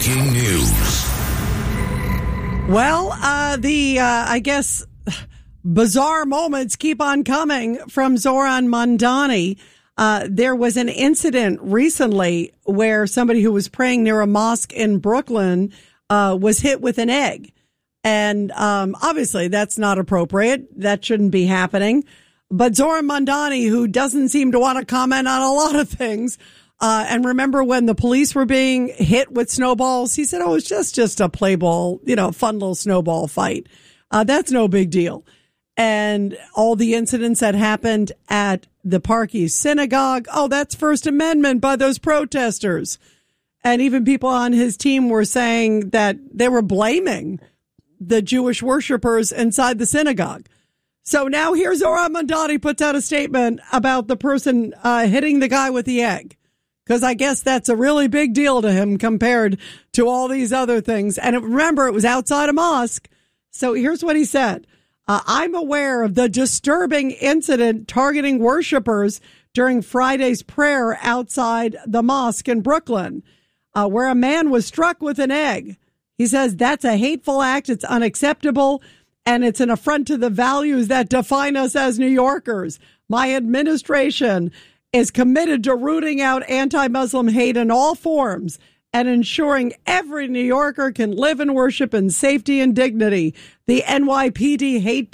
Breaking news. Well, I guess, bizarre moments keep on coming from Zohran Mamdani. There was an incident recently where somebody who was praying near a mosque in Brooklyn was hit with an egg. And obviously that's not appropriate. That shouldn't be happening. But Zohran Mamdani, who doesn't seem to want to comment on a lot of things, and remember when the police were being hit with snowballs, he said, oh, it's just a play ball, fun little snowball fight. That's no big deal. And all the incidents that happened at the Park East Synagogue, oh, that's First Amendment by those protesters. And even people on his team were saying that they were blaming the Jewish worshipers inside the synagogue. So now here's Zohran Mamdani puts out a statement about the person hitting the guy with the egg. Because I guess that's a really big deal to him compared to all these other things. And remember, it was outside a mosque. So here's what he said. I'm aware of the disturbing incident targeting worshipers during Friday's prayer outside the mosque in Brooklyn, where a man was struck with an egg. He says that's a hateful act. It's unacceptable. And it's an affront to the values that define us as New Yorkers. My administration is committed to rooting out anti-Muslim hate in all forms and ensuring every New Yorker can live and worship in safety and dignity. The NYPD Hate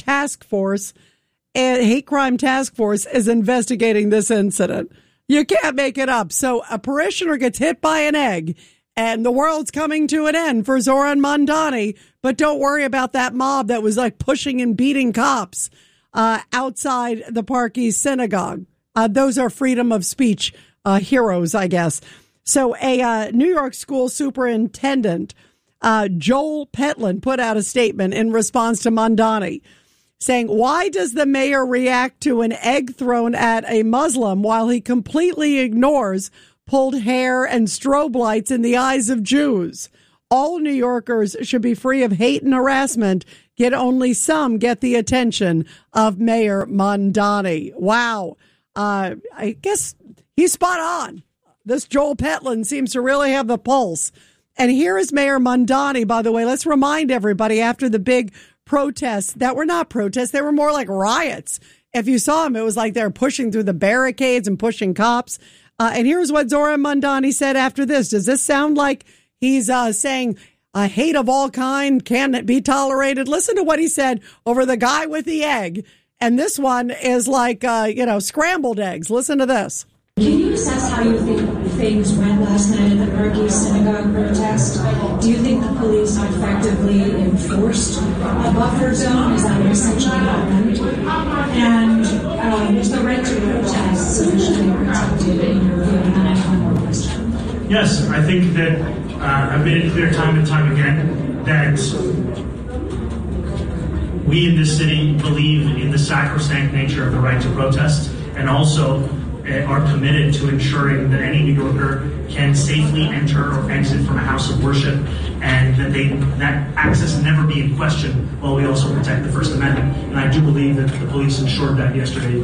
Crime Task Force is investigating this incident. You can't make it up. So a parishioner gets hit by an egg and the world's coming to an end for Zohran Mamdani. But don't worry about that mob that was like pushing and beating cops outside the Park East Synagogue. Those are freedom of speech heroes, I guess. So a New York school superintendent, Joel Petlin, put out a statement in response to Mamdani saying, why does the mayor react to an egg thrown at a Muslim while he completely ignores pulled hair and strobe lights in the eyes of Jews? All New Yorkers should be free of hate and harassment, yet only some get the attention of Mayor Mamdani. Wow. I guess he's spot on. This Joel Petlin seems to really have the pulse. And here is Mayor Mamdani, by the way. Let's remind everybody, after the big protests that were not protests, they were more like riots. If you saw him, it was like they were pushing through the barricades and pushing cops. And here's what Zohran Mamdani said after this. Does this sound like he's saying hate of all kind can't be tolerated? Listen to what he said over the guy with the egg. And this one is like, scrambled eggs. Listen to this. Can you assess how you think things went last night at the Park East Synagogue protest? Do you think the police effectively enforced a buffer zone? Is that what essentially happened? And was the right to protest sufficiently protected in your view? And then I have one more question. Yes, I think that I've made it clear time and time again that we in this city believe in the sacrosanct nature of the right to protest, and also are committed to ensuring that any New Yorker can safely enter or exit from a house of worship, and that access never be in question, while we also protect the First Amendment. And I do believe that the police ensured that yesterday.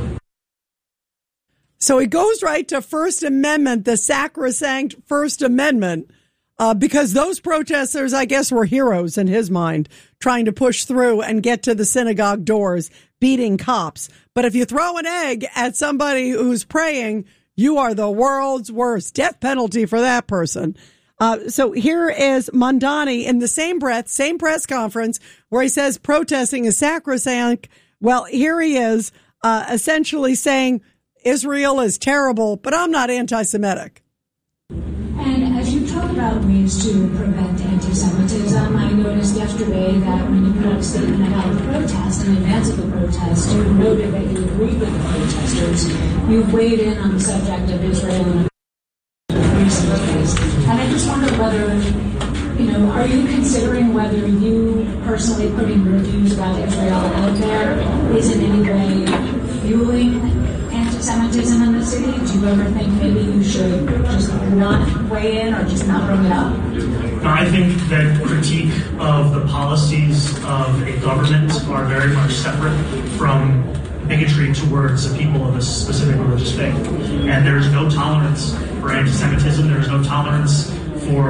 So he goes right to First Amendment, the sacrosanct First Amendment, because those protesters, I guess, were heroes in his mind, trying to push through and get to the synagogue doors, beating cops. But if you throw an egg at somebody who's praying, you are the world's worst. Death penalty for that person. So here is Mamdani in the same breath, same press conference where he says protesting is sacrosanct. Well, here he is essentially saying Israel is terrible, but I'm not anti-Semitic. And as you talk about ways to prevent anti-Semitism, I noticed yesterday that when you put out a statement about the protest, in advance of the protest, you noted that you agreed with the protesters. You've weighed in on the subject of Israel in recent days. And I just wonder whether, are you considering whether you personally putting your views about Israel out there is in any way fueling anti-Semitism in the city? Do you ever think maybe you should just not weigh in or just not bring it up? No, I think that critique of the policies of a government are very much separate from bigotry towards the people of a specific religious faith. And there is no tolerance for anti-Semitism. There is no tolerance for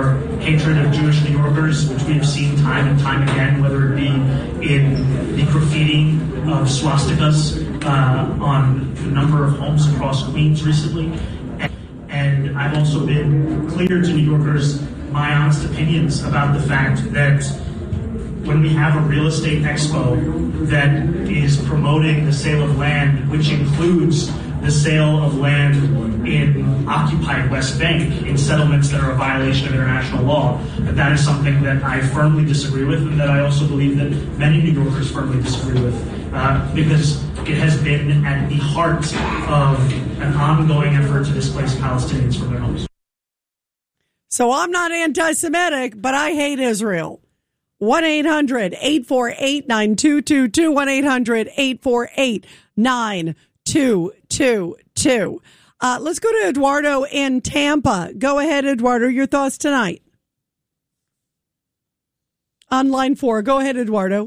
hatred of Jewish New Yorkers, which we have seen time and time again, whether it be in the graffiti of swastikas on a number of homes across Queens recently. And I've also been clear to New Yorkers my honest opinions about the fact that when we have a real estate expo that is promoting the sale of land, which includes the sale of land in occupied West Bank in settlements that are a violation of international law, that is something that I firmly disagree with, and that I also believe that many New Yorkers firmly disagree with, because it has been at the heart of an ongoing effort to displace Palestinians from their homes. So I'm not anti-Semitic, but I hate Israel. 1-800-848-9222, 1-800-848-9222. Let's go to Eduardo in Tampa. Go ahead, Eduardo. Your thoughts tonight. On line 4. Go ahead, Eduardo.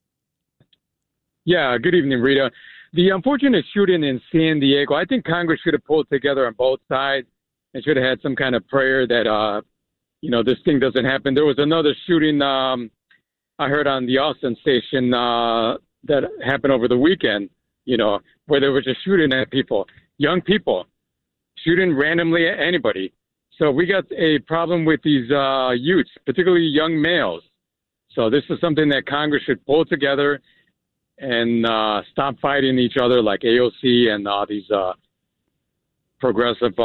Yeah, good evening, Rita. The unfortunate shooting in San Diego, I think Congress should have pulled together on both sides and should have had some kind of prayer that, this thing doesn't happen. There was another shooting I heard on the Austin station that happened over the weekend, where they were just shooting at people, young people, shooting randomly at anybody. So we got a problem with these youths, particularly young males. So this is something that Congress should pull together and stop fighting each other like AOC and these progressive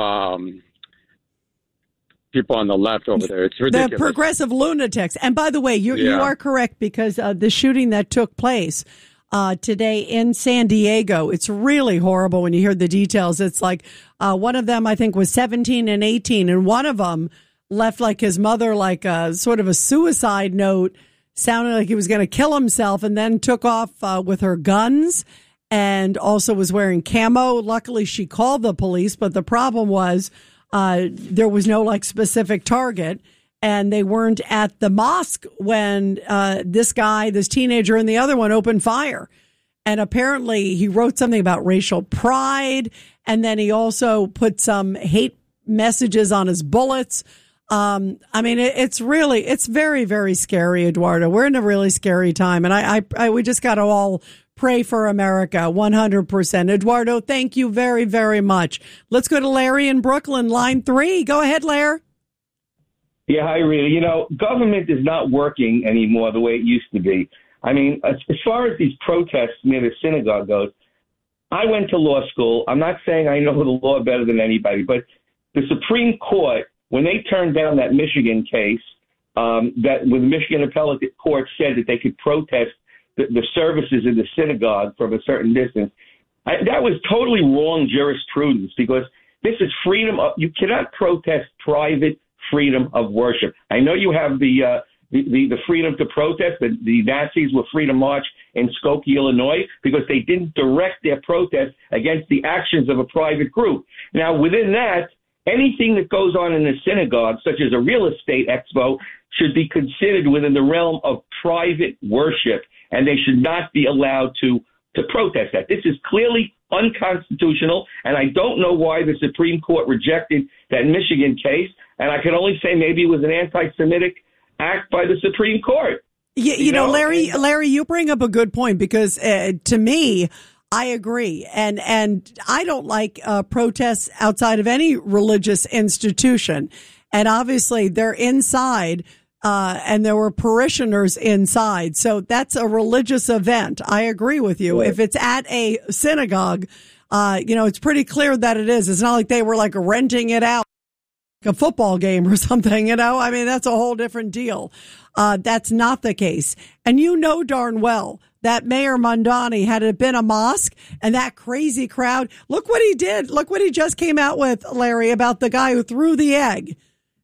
people on the left over there. It's ridiculous. The progressive lunatics. And by the way, you are correct, because the shooting that took place today in San Diego, it's really horrible when you hear the details. It's like one of them, I think, was 17 and 18, and one of them left like his mother like a sort of a suicide note, sounded like he was going to kill himself, and then took off with her guns and also was wearing camo. Luckily, she called the police, but the problem was there was no like specific target, and they weren't at the mosque when this teenager and the other one opened fire. And apparently he wrote something about racial pride, and then he also put some hate messages on his bullets. It's very, very scary, Eduardo. We're in a really scary time, and we just got to all pray for America, 100%. Eduardo, thank you very, very much. Let's go to Larry in Brooklyn, line 3. Go ahead, Larry. Yeah, hi, Rita. Government is not working anymore the way it used to be. I mean, as far as these protests near the synagogue goes, I went to law school. I'm not saying I know the law better than anybody, but the Supreme Court, when they turned down that Michigan case, when the Michigan Appellate Court said that they could protest the services in the synagogue from a certain distance, that was totally wrong jurisprudence, because this is freedom. You cannot protest private freedom of worship. I know you have the freedom to protest. The Nazis were free to march in Skokie, Illinois, because they didn't direct their protest against the actions of a private group. Now, within that, anything that goes on in the synagogue, such as a real estate expo, should be considered within the realm of private worship, and they should not be allowed to protest that. This is clearly unconstitutional, and I don't know why the Supreme Court rejected that Michigan case, and I can only say maybe it was an anti-Semitic act by the Supreme Court. You know, Larry, you bring up a good point, because to me, I agree. And I don't like protests outside of any religious institution. And obviously they're inside, and there were parishioners inside. So that's a religious event. I agree with you. Right. If it's at a synagogue, it's pretty clear that it is. It's not like they were like renting it out, like a football game or something, I mean, that's a whole different deal. That's not the case. And darn well that Mayor Mondani, had it been a mosque and that crazy crowd, look what he did. Look what he just came out with, Larry, about the guy who threw the egg.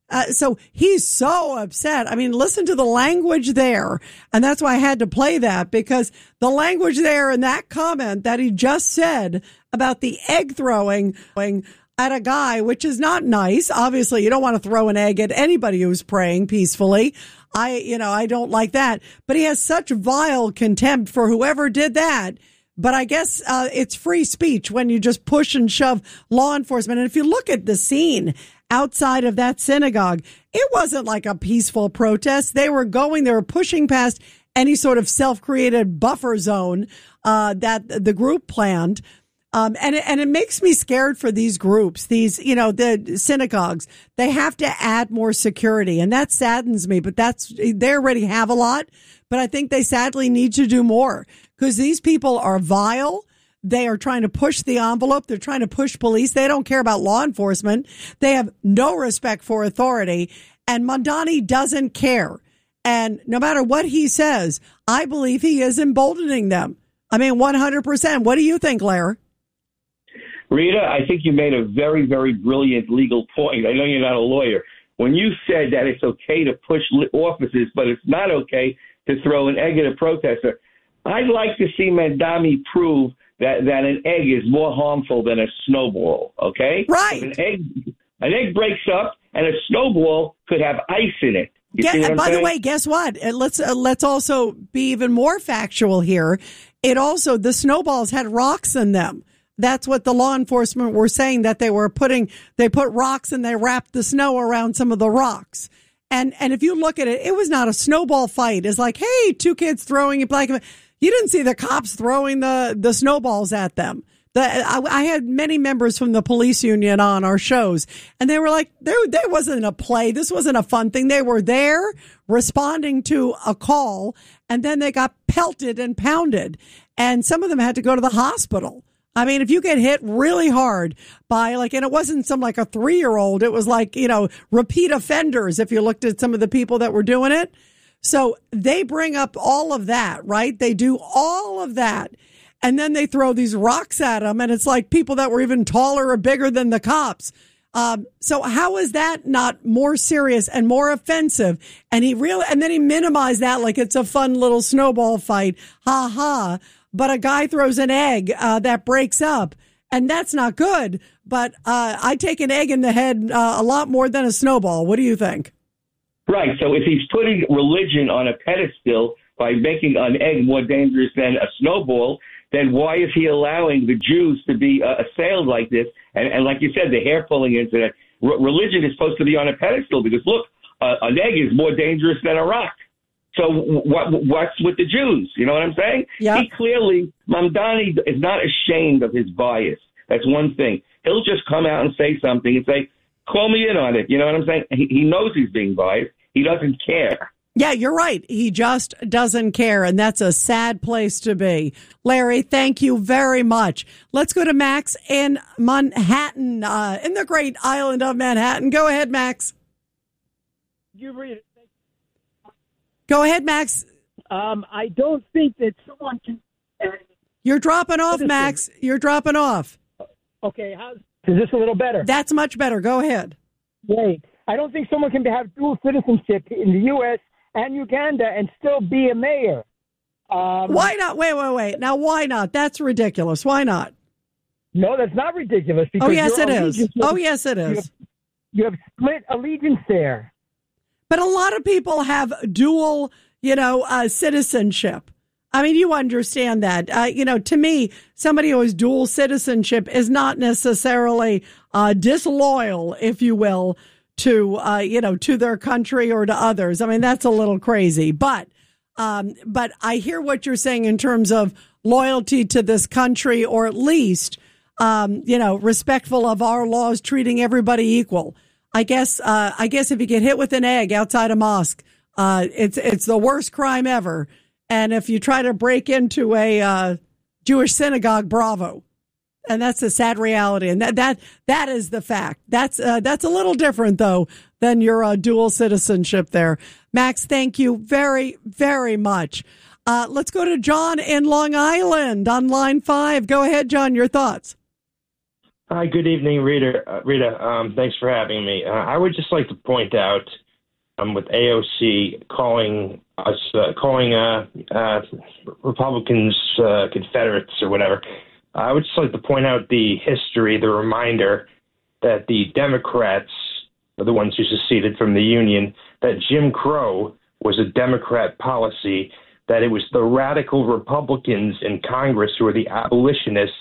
So he's so upset. I mean, listen to the language there. And that's why I had to play that, because the language there in that comment that he just said about the egg throwing at a guy, which is not nice. Obviously, you don't want to throw an egg at anybody who's praying peacefully. I don't like that. But he has such vile contempt for whoever did that. But I guess it's free speech when you just push and shove law enforcement. And if you look at the scene outside of that synagogue. It wasn't like a peaceful protest. They were pushing past any sort of self-created buffer zone that the group planned. And it makes me scared for these groups, the synagogues. They have to add more security, and that saddens me, but they already have a lot. But I think they sadly need to do more because these people are vile. They are trying to push the envelope. They're trying to push police. They don't care about law enforcement. They have no respect for authority. And Mamdani doesn't care. And no matter what he says, I believe he is emboldening them. I mean, 100%. What do you think, Larry? Rita, I think you made a very, very brilliant legal point. I know you're not a lawyer. When you said that it's okay to push officers, but it's not okay to throw an egg at a protester, I'd like to see Mamdani prove that an egg is more harmful than a snowball, okay? Right. An egg breaks up, and a snowball could have ice in it. And by the way, guess what? Let's also be even more factual here. The snowballs had rocks in them. That's what the law enforcement were saying, that they put rocks and they wrapped the snow around some of the rocks. And if you look at it, it was not a snowball fight. It's like, hey, two kids throwing it black. You didn't see the cops throwing the snowballs at them. I had many members from the police union on our shows, and they were like, there wasn't a play. This wasn't a fun thing. They were there responding to a call, and then they got pelted and pounded, and some of them had to go to the hospital. I mean, if you get hit really hard by and it wasn't some like a 3-year-old, it was like, repeat offenders if you looked at some of the people that were doing it. So they bring up all of that, right? They do all of that. And then they throw these rocks at them. And it's like people that were even taller or bigger than the cops. So how is that not more serious and more offensive? And then he minimized that like it's a fun little snowball fight. Ha ha. But a guy throws an egg that breaks up, and that's not good. But I take an egg in the head a lot more than a snowball. What do you think? Right. So if he's putting religion on a pedestal by making an egg more dangerous than a snowball, then why is he allowing the Jews to be assailed like this? And like you said, the hair-pulling incident, religion is supposed to be on a pedestal because, look, an egg is more dangerous than a rock. So what's with the Jews? You know what I'm saying? Yep. He clearly, Mamdani is not ashamed of his bias. That's one thing. He'll just come out and say something and say, call me in on it. You know what I'm saying? He knows he's being biased. He doesn't care. Yeah, you're right. He just doesn't care, and that's a sad place to be. Larry, thank you very much. Let's go to Max in Manhattan, in the great island of Manhattan. Go ahead, Max. You read it. Go ahead, Max. I don't think that someone can... You're dropping off, Max. You're dropping off. Okay, is this a little better? That's much better. Go ahead. Great. I don't think someone can have dual citizenship in the U.S. and Uganda and still be a mayor. Why not? Wait. Now, why not? That's ridiculous. Why not? No, that's not ridiculous. Because yes, it is. Yes, it is. You have split allegiance there. But a lot of people have dual, citizenship. I mean, you understand that. To me, somebody who has dual citizenship is not necessarily disloyal, if you will, to their country or to others. I mean, that's a little crazy. But I hear what you're saying in terms of loyalty to this country, or at least, respectful of our laws, treating everybody equal. I guess if you get hit with an egg outside a mosque, it's the worst crime ever. And if you try to break into a Jewish synagogue, bravo. And that's a sad reality. And that is the fact. That's a little different though than your dual citizenship there. Max, thank you very, very much. Let's go to John in Long Island on line 5. Go ahead, John, your thoughts. Hi, good evening, Rita. Thanks for having me. I would just like to point out, with AOC calling Republicans Confederates or whatever, I would just like to point out the history, the reminder that the Democrats are the ones who seceded from the Union, that Jim Crow was a Democrat policy, that it was the radical Republicans in Congress who were the abolitionists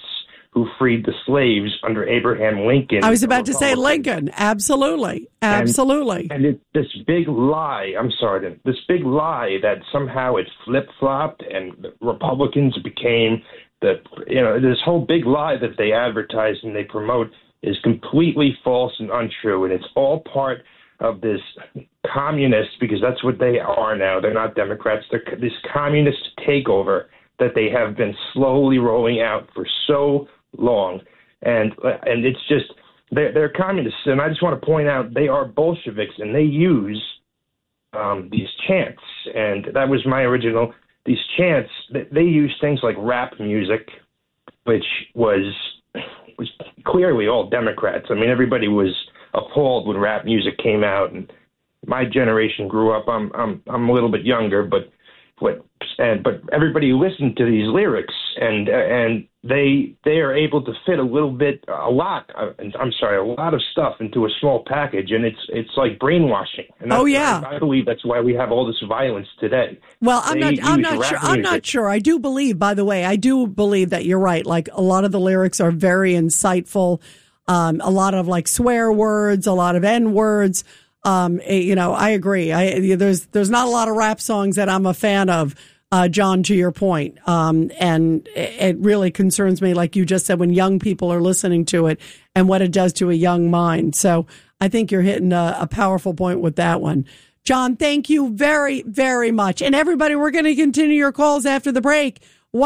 who freed the slaves under Abraham Lincoln. I was about to say Lincoln. Absolutely. Absolutely. And it's this big lie. I'm sorry. This big lie that somehow it flip-flopped and the Republicans became this whole big lie that they advertise and they promote is completely false and untrue. And it's all part of this communist, because that's what they are now. They're not Democrats. They're this communist takeover that they have been slowly rolling out for so long. And it's just, they're communists. And I just want to point out they are Bolsheviks, and they use these chants. And that was my original, these chants, they use things like rap music, which was clearly all Democrats. I mean, everybody was appalled when rap music came out, and my generation grew up. I'm a little bit younger, but everybody listened to these lyrics, and they are able to fit a lot of stuff into a small package, and it's like brainwashing. And I believe that's why we have all this violence today. Well, I'm not sure. I do believe, by the way, that you're right. Like, a lot of the lyrics are very insightful. A lot of like swear words, a lot of N words. I agree. There's not a lot of rap songs that I'm a fan of, John, to your point. And it really concerns me, like you just said, when young people are listening to it and what it does to a young mind. So I think you're hitting a powerful point with that one. John, thank you very, very much. And everybody, we're going to continue your calls after the break.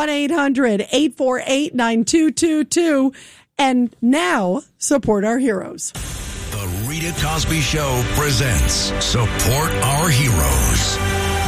1-800-848-9222. And now, support our heroes. The Rita Cosby Show presents Support Our Heroes.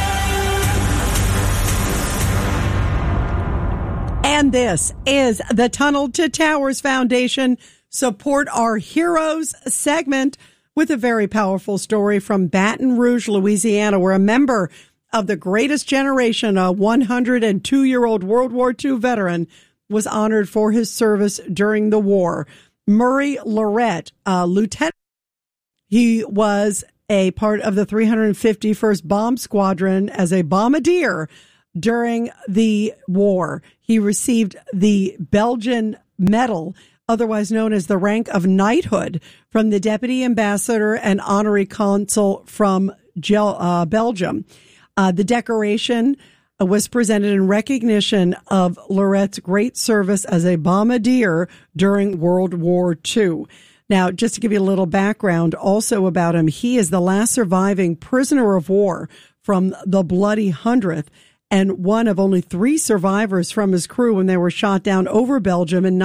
And this is the Tunnel to Towers Foundation Support Our Heroes segment with a very powerful story from Baton Rouge, Louisiana, where a member of the greatest generation, a 102-year-old World War II veteran, was honored for his service during the war. Murray Lorette, lieutenant. He was a part of the 351st Bomb Squadron as a bombardier during the war. He received the Belgian Medal, otherwise known as the rank of knighthood, from the Deputy Ambassador and Honorary Consul from Belgium. The decoration was presented in recognition of Lorette's great service as a bombardier during World War II. Now, just to give you a little background also about him, he is the last surviving prisoner of war from the Bloody 100th and one of only 3 survivors from his crew when they were shot down over Belgium in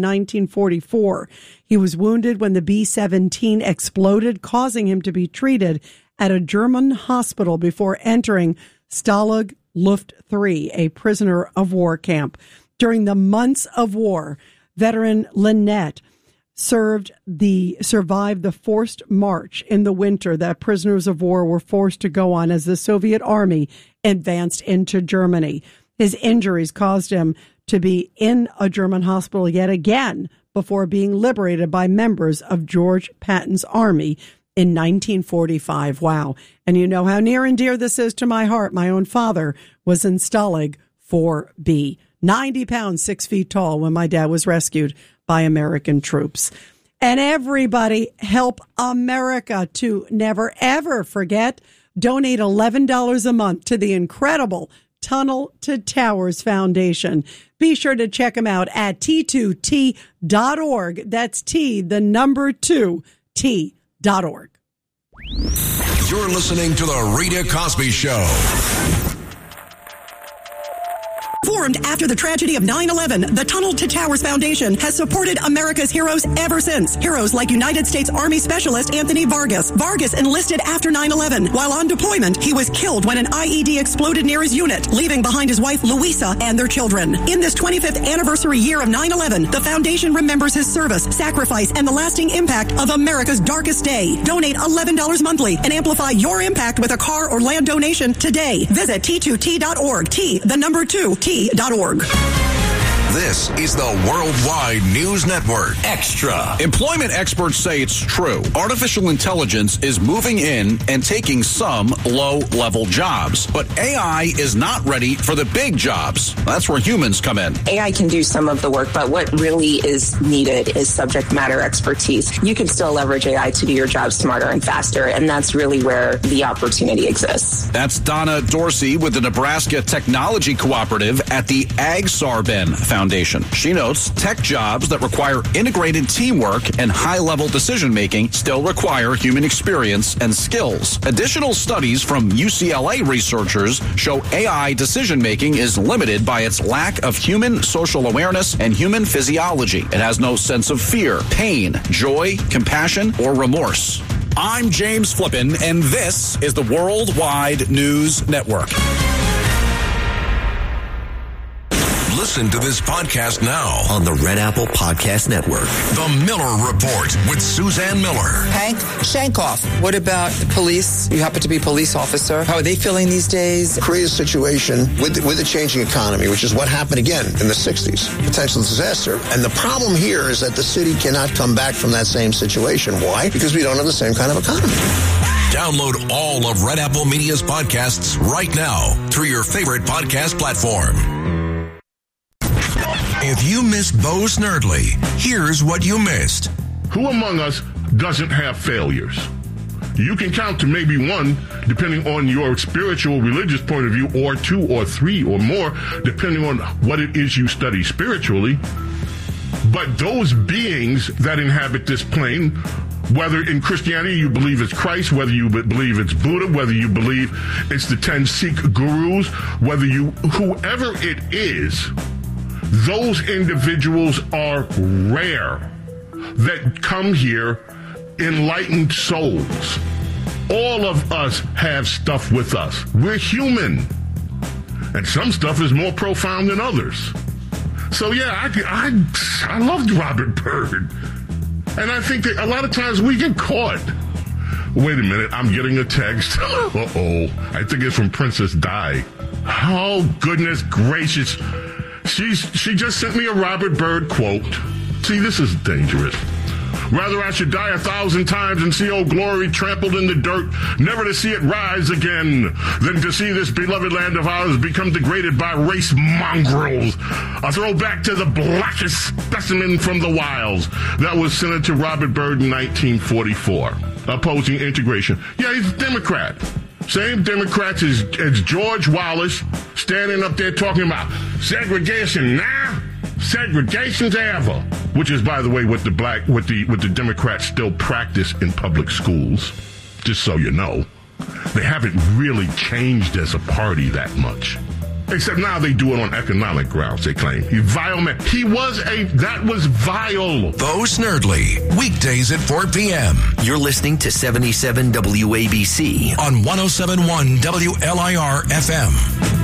1944. He was wounded when the B-17 exploded, causing him to be treated at a German hospital before entering Stalag Luft 3, a prisoner of war camp. During the months of war, veteran Lynette survived the forced march in the winter that prisoners of war were forced to go on as the Soviet army advanced into Germany. His injuries caused him to be in a German hospital yet again before being liberated by members of George Patton's army in 1945. Wow. And you know how near and dear this is to my heart. My own father was in Stalag 4B, 90 pounds, 6 feet tall when my dad was rescued by American troops. And everybody, help America to never, ever forget. Donate $11 a month to the incredible Tunnel to Towers Foundation. Be sure to check them out at T2T.org. That's T, the number 2, T.org. You're listening to The Rita Cosby Show. Formed after the tragedy of 9/11, the Tunnel to Towers Foundation has supported America's heroes ever since. Heroes like United States Army Specialist Anthony Vargas. Vargas enlisted after 9/11. While on deployment, he was killed when an IED exploded near his unit, leaving behind his wife Louisa and their children. In this 25th anniversary year of 9/11, the foundation remembers his service, sacrifice, and the lasting impact of America's darkest day. Donate $11 monthly and amplify your impact with a car or land donation today. Visit T2T.org. T, the number 2, T.org. This is the Worldwide News Network Extra. Employment experts say it's true. Artificial intelligence is moving in and taking some low-level jobs. But AI is not ready for the big jobs. That's where humans come in. AI can do some of the work, but what really is needed is subject matter expertise. You can still leverage AI to do your job smarter and faster, and that's really where the opportunity exists. That's Donna Dorsey with the Nebraska Technology Cooperative at the Ag-Sarben Foundation. She notes tech jobs that require integrated teamwork and high-level decision-making still require human experience and skills. Additional studies from UCLA researchers show AI decision-making is limited by its lack of human social awareness and human physiology. It has no sense of fear, pain, joy, compassion, or remorse. I'm James Flippin, and this is the Worldwide News Network. Listen to this podcast now on the Red Apple Podcast Network. The Miller Report with Suzanne Miller. Hank Shankoff, what about the police? You happen to be a police officer. How are they feeling these days? Create a situation with the changing economy, which is what happened again in the 60s. Potential disaster. And the problem here is that the city cannot come back from that same situation. Why? Because we don't have the same kind of economy. Download all of Red Apple Media's podcasts right now through your favorite podcast platform. If you missed Bo Snerdley, here's what you missed. Who among us doesn't have failures? You can count to maybe one, depending on your spiritual, religious point of view, or two or three or more, depending on what it is you study spiritually. But those beings that inhabit this plane, whether in Christianity you believe it's Christ, whether you believe it's Buddha, whether you believe it's the 10 Sikh gurus, whoever it is, those individuals are rare that come here enlightened souls. All of us have stuff with us. We're human. And some stuff is more profound than others. So yeah, I loved Robert Byrd. And I think that a lot of times we get caught. Wait a minute, I'm getting a text. Uh-oh. I think it's from Princess Di. Oh, goodness gracious. She just sent me a Robert Byrd quote. See, this is dangerous. Rather I should die 1,000 times and see Old Glory trampled in the dirt, never to see it rise again, than to see this beloved land of ours become degraded by race mongrels. A throwback to the blackest specimen from the wilds. That was Senator Robert Byrd in 1944, opposing integration. Yeah, he's a Democrat. Same Democrats as George Wallace standing up there talking about segregation now, segregation's ever, which is, by the way, what the Democrats still practice in public schools. Just so you know, they haven't really changed as a party that much. Except now they do it on economic grounds, they claim. He's vile man. That was vile. Bo Snerdley, weekdays at 4 p.m. You're listening to 77 WABC on 107.1 WLIR FM.